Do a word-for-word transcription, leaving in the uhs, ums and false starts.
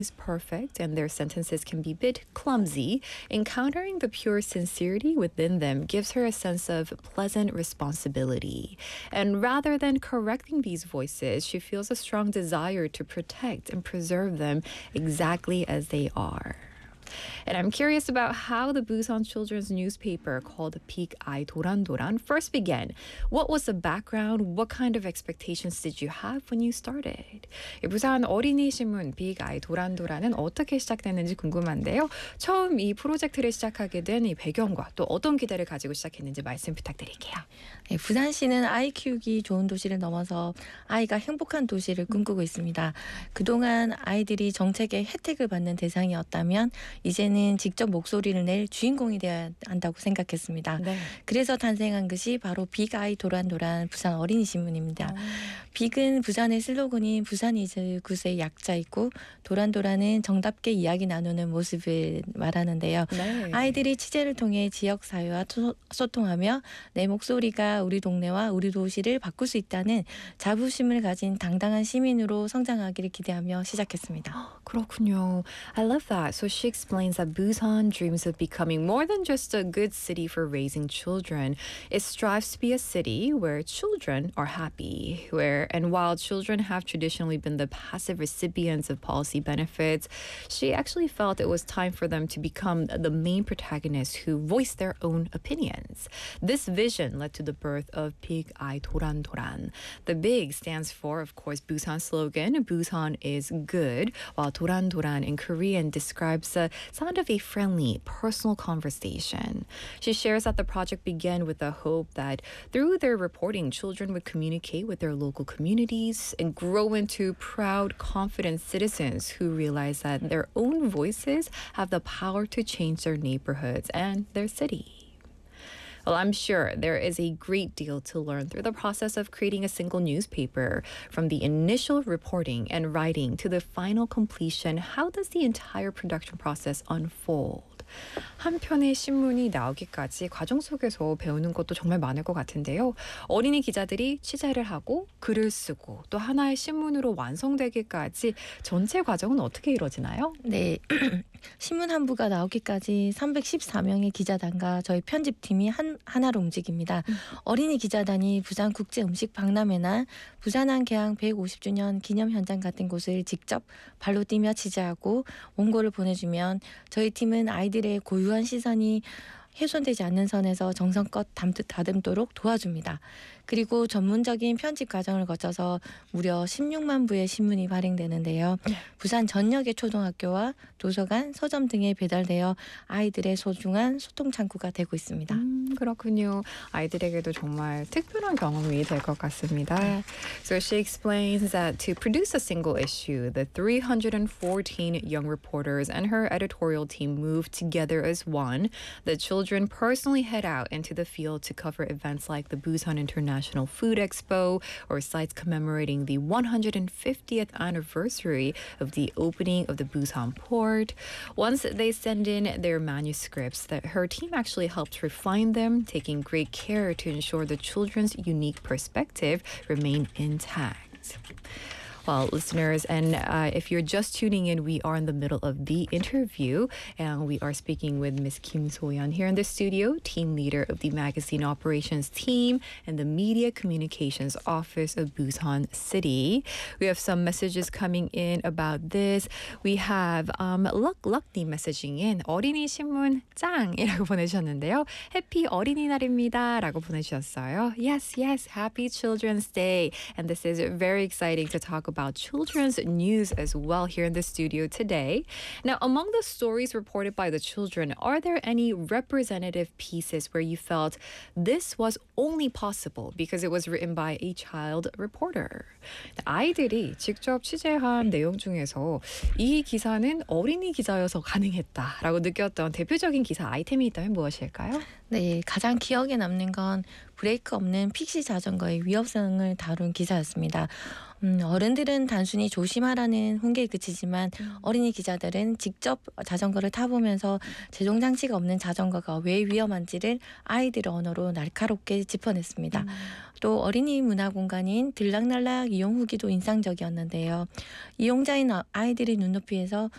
is perfect and their sentences can be a bit clumsy, encountering the pure sincerity within them gives her a sense of pleasant responsibility. And rather than correcting these voices, she feels a strong desire to protect and preserve them exactly as they are. And I'm curious about how the Busan children's newspaper called Big Eye 도란도란 first began. What was the background? What kind of expectations did you have when you started? 이 부산 어린이 신문 Big Eye 도란도란은 어떻게 시작됐는지 궁금한데요. 처음 이 프로젝트를 시작하게 된 이 배경과 또 어떤 기대를 가지고 시작했는지 말씀 부탁드릴게요. 네, 부산시는 아이 키우기 좋은 도시를 넘어서 아이가 행복한 도시를 꿈꾸고 있습니다. 그동안 아이들이 정책의 혜택을 받는 대상이었다면 이제는 직접 목소리를 낼 주인공이 되어야 한다고 생각했습니다. 네. 그래서 탄생한 것이 바로 빅 아이 도란도란 부산 어린이 신문입니다. 어. 빅은 부산의 슬로건인 부산 이즈 굿의 약자이고 도란도란은 정답게 이야기 나누는 모습을 말하는데요. 네. 아이들이 취재를 통해 지역 사회와 토, 소통하며 내 목소리가 우리 동네와 우리 도시를 바꿀 수 있다는 자부심을 가진 당당한 시민으로 성장하기를 기대하며 시작했습니다. 그렇군요. I love that. So she explains that Busan dreams of becoming more than just a good city for raising children. It strives to be a city where children are happy, where and while children have traditionally been the passive recipients of policy benefits, she actually felt it was time for them to become the main protagonists who voice their own opinions. This vision led to the birth of Big Eye 도란도란. The big stands for, of course, Busan slogan, Busan is good, while 도란도란 in Korean describes the sound of a friendly, personal conversation. She shares that the project began with the hope that through their reporting, children would communicate with their local communities and grow into proud, confident citizens who realize that their own voices have the power to change their neighborhoods and their city. Well, I'm sure there is a great deal to learn through the process of creating a single newspaper. From the initial reporting and writing to the final completion, how does the entire production process unfold? 한 편의 신문이 나오기까지 과정 속에서 배우는 것도 정말 많을 것 같은데요. 어린이 기자들이 취재를 하고 글을 쓰고 또 하나의 신문으로 완성되기까지 전체 과정은 어떻게 이루어지나요? 네. 신문 한 부가 나오기까지 삼백십사 명의 기자단과 저희 편집팀이 한, 하나로 움직입니다. 음. 어린이 기자단이 부산 국제음식 박람회나 부산항 개항 백오십 주년 기념 현장 같은 곳을 직접 발로 뛰며 취재하고 원고를 보내주면 저희 팀은 아이들의 고유한 시선이 훼손되지 않는 선에서 정성껏 담- 다듬도록 도와줍니다. 그리고 전문적인 편집 과정을 거쳐서 무려 십육만 부의 신문이 발행되는데요. 부산 전역의 초등학교와 도서관, 서점 등에 배달되어 아이들의 소중한 소통 창구가 되고 있습니다. 음, 그렇군요. 아이들에게도 정말 특별한 경험이 될 것 같습니다. So she explains that to produce a single issue, the three hundred fourteen young reporters and her editorial team moved together as one. The children personally head out into the field to cover events like the Busan International Food Expo or sites commemorating the one hundred fiftieth anniversary of the opening of the Busan port. Once they send in their manuscripts, that her team actually helps refine them, taking great care to ensure the children's unique perspective remain intact. Well, listeners, and uh, if you're just tuning in, we are in the middle of the interview, and we are speaking with Miss Kim So-yeon here in the studio, team leader of the magazine operations team and the media communications office of Busan City. We have some messages coming in about this. We have um, Luck Luck님 messaging in 어린이 신문 짱이라고 보내주셨는데요. 해피 어린이날입니다라고 보내주셨어요. Yes, yes, happy Children's Day, and this is very exciting to talk about children's news as well here in the studio today. Now, among the stories reported by the children, are there any representative pieces where you felt this was only possible because it was written by a child reporter? 아이들이 직접 취재한 내용 중에서 이 기사는 어린이 기자여서 가능했다라고 느꼈던 대표적인 기사 아이템이 있다면 무엇일까요? 네, 가장 기억에 남는 건 브레이크 없는 픽시 자전거의 위험성을 다룬 기사였습니다. 음, 어른들은 단순히 조심하라는 훈계에 그치지만 음. 어린이 기자들은 직접 자전거를 타보면서 제동 장치가 없는 자전거가 왜 위험한지를 아이들의 언어로 날카롭게 짚어냈습니다. 음. 또 어린이 문화 공간인 들락날락 이용 후기도 인상적이었는데요. 이용자인 아이들의 눈높이에서